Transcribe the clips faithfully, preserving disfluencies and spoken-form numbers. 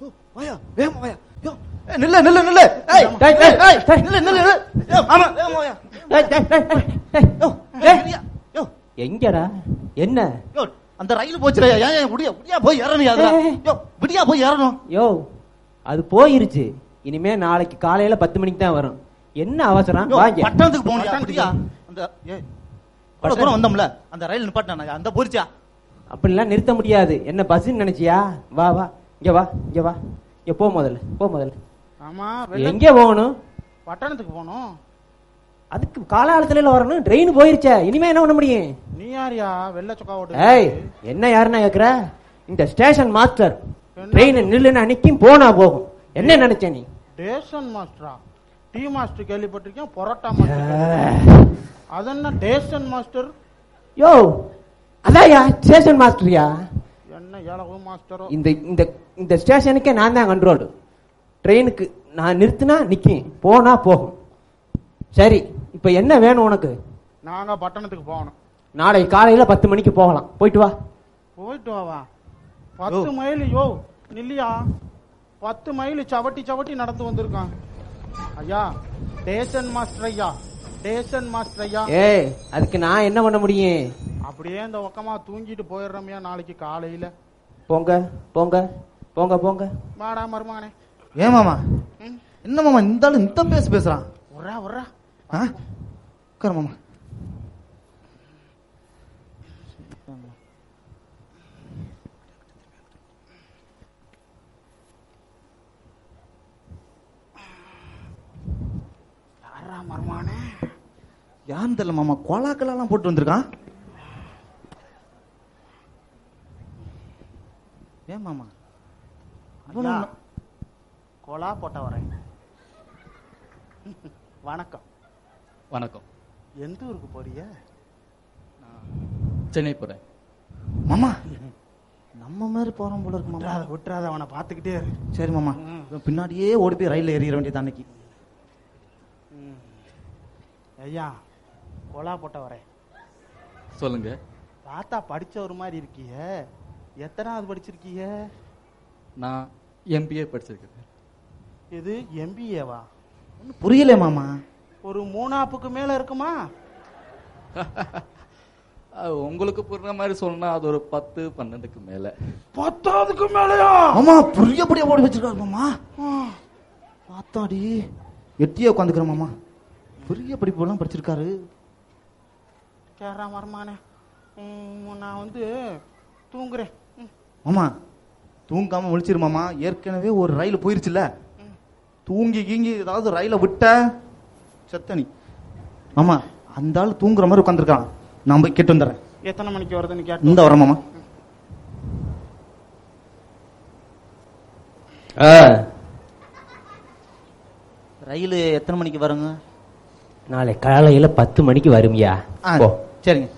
வாயா வேகமா வாயா. யோ நில்ல நில்ல நில்ல. ஏய் டேய் டேய் டேய் நில்ல நில்ல நில்ல. யோ ஆமா வேகமா வாயா. டேய் டேய் டேய் யோ டேய் யோ எங்கடா என்ன? யோ அந்த ரயில் போச்சுடா. ஏன் ஏன் விடியா விடியா போய் ஏறணும் அதுல. யோ விடியா போய் ஏறணும். யோ அது போயிருச்சு. இனிமே நாளைக்கு காலையில பத்து மணிக்கு தான் வரும். என்ன அவசரம்? வாங்க. பட்டணத்துக்கு போகணும். அப்படியா? அந்த ஏய் பல தூரம் வந்தோம்ல அந்த ரயில் நிப்பாட்டினா அந்த போரிச்சா? அப்படிலாம் நிறுத்த முடியாது. என்ன பஸ்ன்னு நினைச்சியா? வா வா இங்க வா இங்க வா இங்க போ முதல்ல போ முதல்ல. ஆமா எங்க போகணும்? பட்டணத்துக்கு போகணும். அதுக்கு காலாலத்துல வரணும். ட்ரெயின் போயிருச்சே. இனிமே என்ன பண்ண முடியும்? நீ யாரியா வெள்ள சொக்கா ஓட்டு? ஏய் என்ன யாருன்னா கேக்குற? இந்த ஸ்டேஷன் மாஸ்டர். ட்ரெயின் நில்லுன்னு அன்னைக்கும் போனா போகும். என்ன நினைச்ச நீ? ஸ்டேஷன் மாஸ்டரா? டீ மாஸ்டர் கேள்விப்பட்டிருக்கேன். பரோட்டா மாஸ்டர். அது என்ன ஸ்டேஷன் மாஸ்டர்? யோ அதான்யா ஸ்டேஷன் மாஸ்டர்யா. என்ன ஏழவு மாஸ்டரோ? இந்த இந்த இந்த ஸ்டேஷனுக்கே நான் தான் கண்ட்ரோல். ட்ரெயினுக்கு நான் நிறுத்தினா நிக்கும், போனா போகும். சரி இப்ப என்ன வேணும் உனக்கு? நாங்க பட்டணத்துக்கு போகணும். நாளை காலையில பத்து மணிக்கு போகலாம். போயிட்டு வா. போயிட்டு வாவா? பத்து மைல் யோ நில்லியா? பத்து மைல் சவட்டி சவட்டி நடந்து வந்திருக்கான் ஐயா. ஸ்டேஷன் மாஸ்டர் ஐயா, ஸ்டேஷன் மாஸ்டர் ஐயா. ஏய் அதுக்கு நான் என்ன பண்ண முடியும்? அப்படியே இந்த பக்கமா தூங்கிட்டு போயிடுறோம்யா நாளைக்கு காலையில. போங்க போங்க போங்க போங்க. வாடா மருமகனே. ஏன் மாமா என்ன மாமா இந்த ஆளு இந்த பேச பேசுறான்? உர்றா உர்றா. உட்கார மாமா. யாரா மருமகனே? யாருன்னு தெரியல மாமா. கோலாக்கெல்லாம் போட்டு வந்திருக்கான். ஏன் மாமா கோலா போட்ட வரேன். வணக்கம். வணக்கம். எந்த ஊருக்கு போறிய? சென்னை போறேன். மாமா நம்ம மாதிரி போறோம் போல இருக்கு மாமா. விட்டுறாத அவனை பாத்துக்கிட்டே இரு. சரி மாமா பின்னாடியே ஓடி போய் ரயில்ல ஏறிட வேண்டியது அன்னைக்கு. ஐயா கோலா போட்ட வரேன். சொல்லுங்க. பார்த்தா படிச்ச ஒரு மாதிரி இருக்கிய. எத்தனாவது படிச்சிருக்கீங்க? நான் எம்பிஏ படிச்சிருக்கேன். இது எம்பிஏவா? புரியல மாமா. ஒரு மூணாப்புக்கு மேல இருக்குமா? உங்களுக்கு புரியுற மாதிரி சொன்னா அது ஒரு பத்து பன்னெண்டுக்கு மேல. பத்தாவதுக்கு மேலயா? மாமா புரிய புரிய ஓடி வச்சிருக்காரு மாமா. பார்த்தாடி எட்டியே உட்காந்துக்கிற மாமா. பெரிய படிப்பு எல்லாம் படிச்சிருக்காரு. கேரா மரமானே நான் வந்து தூங்குறேன். மாமா தூங்காம முழிச்சிரு மாமா. ஏற்கனவே ஒரு ரயில் போயிருச்சுல. தூங்கி கீங்கி ஏதாவது ரயில விட்ட செத்தனி மாமா. அந்த ஆள் தூங்குற மாதிரி உட்காந்துருக்கான். நான் போய் கேட்டு வந்துடுறேன். எத்தனை மணிக்கு வருதுன்னு கேட்டு இந்த வரேன் மாமா. ரயில் எத்தனை மணிக்கு வருங்க? நாளை காலையில பத்து மணிக்கு வரும்யா. சரிங்க.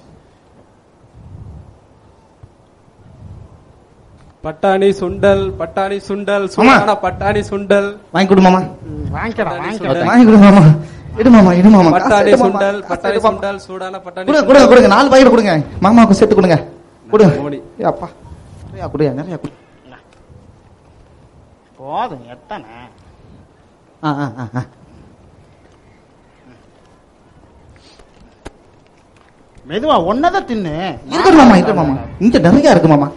பட்டாணி சுண்டல் பட்டாணி சுண்டல் சூடான பட்டாணி சுண்டல் வாங்கி கொடு மாமா. வாங்கிக்கடா வாங்கி கொடு மாமா. இடு மாமா இடு மாமா. பட்டாணி சுண்டல் பட்டாணி சுண்டல் சூடான பட்டாணி கொடுங்க கொடுங்க கொடுங்க. நாலு பாக்கெட் கொடுங்க மாமாவுக்கு சேர்த்து கொடுங்க. கொடுங்க. அப்பா நிறையா கொடுங்க நிறையா கொடு. போதும் எத்தனை? ஆ ஆ ஆ மெதுவா ஒன்னதான் தின்னு. இருக்கு மாமா இருக்கு மாமா. இங்க நிறைய இருக்கு மாமா.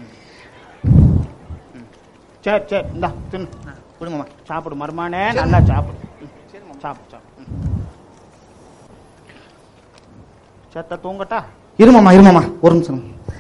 சரி சரி இந்தா தின்னு. கொடுங்க மாமா. சாப்பிடு மருமானே நல்லா சாப்பிடு. சாப்பிடு சாப்பிடு. செத்த தூங்கட்டா? இரு மாமா இரு மாமா ஒரு நிமிஷம்.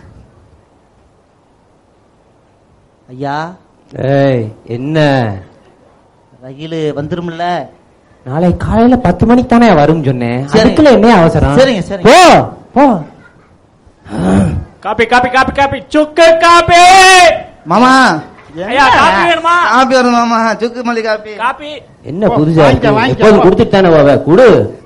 ஐயா. ஏய் என்ன? ரயில் வந்துரும்ல? நாளை காலையில பத்து மணிக்கு தானே வரும் சொன்னேன். அதுக்குள்ள என்ன அவசரம்? சரிங்க சரிங்க. போ போ. காப்பி காப்பி காப்பி காப்பி சுக்கு காப்பி. மாமா ஐயா காப்பி வேணுமா? காப்பி வேணும் மாமா. சுக்கு மல்லி காப்பி. காப்பி என்ன புதுசா இருக்கு? எப்போதும் கொடுத்துட்டு தானே போவ. குடு.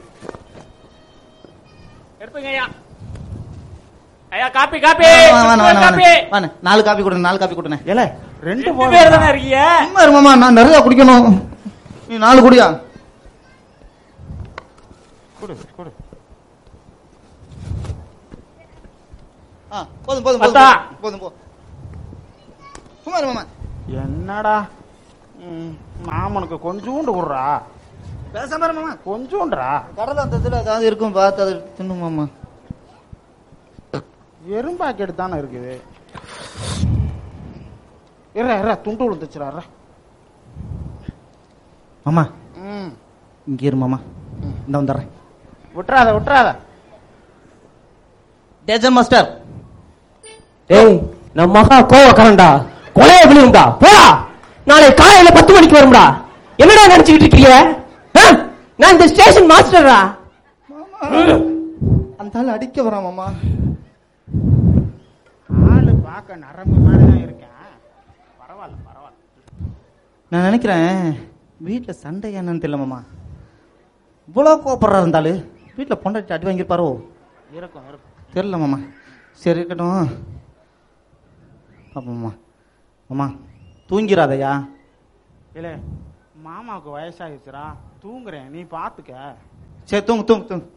எடுத்துங்க ஐயா. ஐயா காப்பி காப்பி காப்பி. நாலு காப்பி கொடுங்க நாலு காப்பி கொடுங்க. ஏல ரெண்டு பேர் தானே இருக்கீங்க. மாமா நான் நிறைய குடிக்கணும். நீ நாலு குடியா? குடு குடு. போதும் போதும் போதும் போதும் போ. சும்மா இரு மாமா. என்னடா ம், மாமனுக்கு கொஞ்சூண்டு விடுறா, பேசாம இரு மாமா. கொஞ்சூண்டுறா. கடல அந்த இதுல ஏதாவது இருக்கும் பார்த்து அதை தின்னு மாமா. வெறும் பாக்கெட் தானே இருக்குது. இற இற துண்டு விழுந்துச்சுடா. மாமா ம், இங்க இரு மாமா. இந்த வந்துடுறேன். விட்டுறாத விட்டுறாத. டேஜன் மாஸ்டர். டேய் நம்ம மகா கோவக்காரன்டா, கொலைய விழுந்தா போடா. நாளை காலையில பத்து மணிக்கு வரும்டா. என்னடா நினைச்சுக்கிட்டு இருக்கீங்க? ஆ? நான் இந்த ஸ்டேஷன் மாஸ்டரா. அந்த ஆள் அடிக்க வரான் மாமா. ஆளு பார்க்க நரம்பு மாதிரி தான் இருக்கேன். பரவாயில்ல பரவாயில்ல. நான் நினைக்கிறேன் வீட்டுல சண்டை என்னன்னு தெரியல மாமா. இவ்வளவு கோபப்படுறா இருந்தாலும் வீட்டுல பொண்டாட்டி அடி வாங்கியிருப்பாரோ? இருக்கும் இருக்கும். தெரியல மாமா. சரி இருக்கட்டும். மாமா மாமா தூங்கிறாதையா? இல்ல மாமாவுக்கு வயசாகிடுச்சுரா, தூங்குறேன், நீ பாத்துக்க. சரி தூங்கு தூங்கு தூங்கு.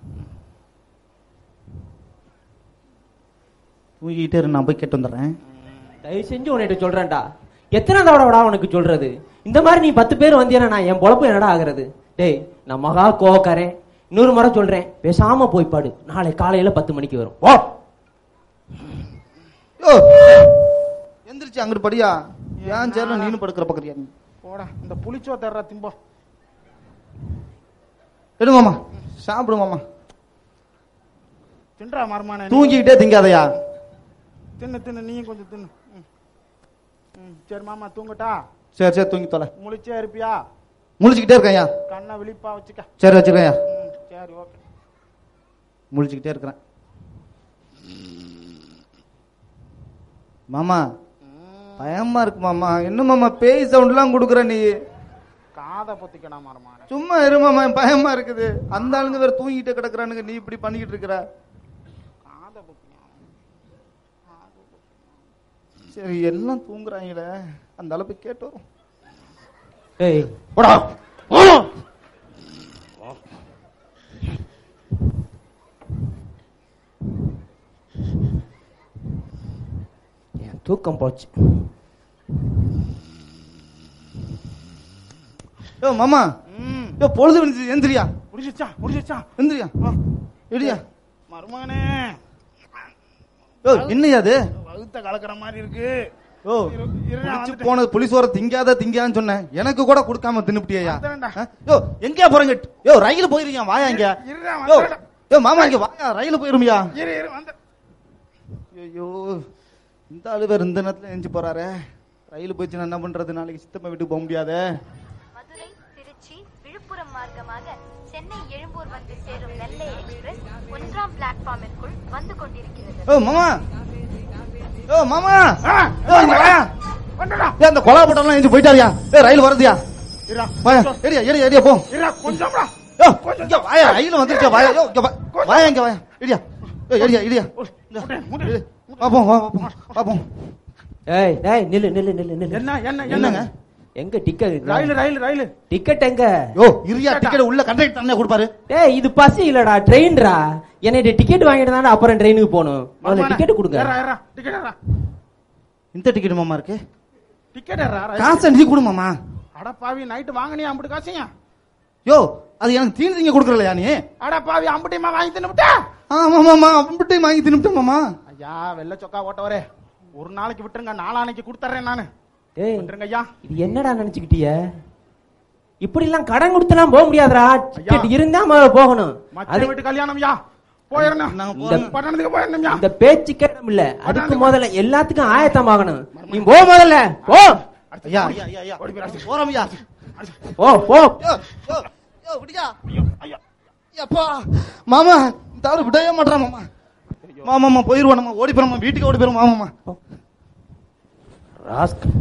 தூங்கிக்கிட்டே இரு, நான் போய் கேட்டு வந்துடுறேன். தயவு செஞ்சு உன்கிட்ட சொல்றேன்டா, எத்தனை தடவைடா உனக்கு சொல்றது? இந்த மாதிரி நீ பத்து பேர் வந்தீங்கன்னா நான் என் பொழப்பு என்னடா ஆகுறது? டேய் நான் மகா கோவக்காரன், இன்னொரு முறை சொல்றேன், பேசாம போய் பாடு. நாளை காலையில பத்து மணிக்கு வரும். ஓ யோ எந்திரிச்சு அங்கிட்டு படியா. ஏன் சேர்ல நீனு படுக்கிற பக்கறியா நீ? போடா, இந்த புளிச்சோ தர்ற திம்போ. எடு மாமா, சாப்பிடு மாமா. தின்றா மருமான. தூங்கிக்கிட்டே திங்காதையா? தின்னு தின்னு, நீயும் கொஞ்சம் தின்னு. ம். ம், சரி மாமா தூங்கட்டா? சரி சரி தூங்கி தொலை. முழிச்சே இருப்பியா? முழிச்சுக்கிட்டே இருக்கையா? கண்ணை விழிப்பா வச்சுக்க. சரி வச்சுக்கையா. ம், சரி ஓகே. முழிச்சுக்கிட்டே இருக்கிறேன் மாமா. பயமா இருக்கு மாமா. என்ன மாமா பேய் சவுண்ட் எல்லாம் கொடுக்குற நீ? காதை பொத்திக்கணும் மருமான. சும்மா இரு மாமா, பயமா இருக்குது. அந்த ஆளுங்க வேற தூங்கிட்டு கிடக்குறானுங்க, நீ இப்படி பண்ணிக்கிட்டு இருக்கிற. காதை பொத்திக்கணும். சரி எல்லாம் தூங்குறாங்களே, அந்த அளவுக்கு கேட்டு வரும். டேய் போடா. என் தூக்கம் போச்சு. யோ மாமா, ம், யோ பொழுது விழுந்து எந்திரியா. முடிச்சிச்சா முடிச்சிச்சா. எந்திரியா எடியா. மருமானே யோ என்னையா அது? வகுத்த கலக்கிற மாதிரி இருக்கு. யோ குடிச்சு போனது புலிசோர திங்காத திங்கான்னு சொன்னேன், எனக்கு கூட கொடுக்காம தின்னுப்டியா? யோ எங்கயா போறீங்க? யோ ரயில் போயிருக்கீங்க, வாயா இங்க. யோ யோ மாமா இங்க வாயா, ரயில் போயிருமியா? இரு இரு வந்து. ஐயோ இந்த ஆளு வேற இந்த நேரத்துல எஞ்சி போறாரு. ரயில் போயிடுச்சுன்னா என்ன பண்றது? நாளைக்கு சித்தப்பா வீட்டுக்கு போக முடியாது. மதுரை திருச்சி விழுப்புரம் மார்க்கமாக சென்னை எழும்பூர் வந்து சேரும் நெல்லை எக்ஸ்பிரஸ் ஒன்றாம் பிளாட்ஃபார்மிற்குள் வந்து கொண்டிருக்கிறது. ஓ மாமா, ஓ மாமா, ஆ, ஓ இங்க வாயா. வந்துடா. ஏ அந்த கொலா போட்டலாம் எஞ்சி போயிட்டாரியா? ஏ ரயில் வருதுயா? இருடா. வாயா ஏரியா ஏரியா ஏரியா போ. இருடா கொஞ்சம்டா. யோ இங்க வாயா, ரயில் வந்துருச்சா? வாயா யோ இங்க வா. வாயா இங்க வாயா. ஏரியா ஏ ஏரியா ஏரியா பாப்போம் வா பாப்போம் பாப்போம். ஏய் டேய் நில்லு நில்லு நில்லு நில்லு. என்ன என்ன என்னங்க? என்னங்க? எங்க டிக்கெட்? ரயில் ரயில் ரயில். டிக்கெட் எங்க? யோ இரியா, டிக்கெட் உள்ள கண்டக்டர் அண்ணே கொடுப்பாரு. டேய் இது பஸ் இல்லடா, ட்ரெயின்டா. என்னைய டிக்கெட் வாங்கிட்டு தானே அப்புறம் ட்ரெயினுக்கு போகணும். முதல்ல டிக்கெட் கொடுங்க. ஏறா ஏறா டிக்கெட் ஏறா. இந்த டிக்கெட் மாமா இருக்கு. டிக்கெட் ஏறா. காசை நீ கொடு மாமா. அட பாவி, நைட்டு வாங்கினியா அம்புட்டு காசையா? யோ அது எனக்கு தீனி திங்க கொடுக்கறலையா நீ? அட பாவி, அம்புட்டியமா வாங்கி தின்னுட்டா? ஆமா மாமா, அம்பிட்டையும் வாங்கி தின்னுட்டேன் மாமா. ஐயா வெள்ளை சொக்கா ஓட்டவரே, ஒரு நாளைக்கு விட்டுருங்க, நாளானைக்கு கொடுத்துறேன் நானு. டேய் விட்டுருங்க ஐயா. இது என்னடா நினைச்சுக்கிட்டிய? இப்படி எல்லாம் கடன் கொடுத்தலாம் போக முடியாதுடா. டிக்கெட் இருந்தா முதல்ல போகணும். மச்ச வீட்டு கல்யாணம் ஐயா, போயிடணும். நாங்க இந்த போறோம். பட்டணத்துக்கு போயிடணும் ஐயா. இந்த பேச்சு கேட்டம் இல்ல, அதுக்கு முதல்ல எல்லாத்துக்கும் ஆயத்தமாகணும். நீ போ முதல்ல போ. ஐயா ஐயா ஐயா ஐயா போறோம் ஐயா. போ போ. யோ யோ யோ விடியா. ஐயோ ஐயா. அப்பா மாமா, இந்த ஆளு விடவே மாட்டான் மாமா. மாமா மாமா போயிருவோம், நம்ம ஓடி போறோம், வீட்டுக்கு ஓடி போயிரும் மாமா. ராஸ்கல்.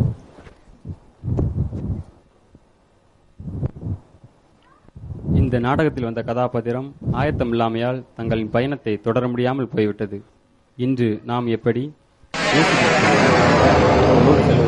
இந்த நாடகத்தில் வந்த கதாபாத்திரம் ஆயத்தம் இல்லாமையால் தங்களின் பயணத்தை தொடர முடியாமல் போய்விட்டது. இன்று நாம் எப்படி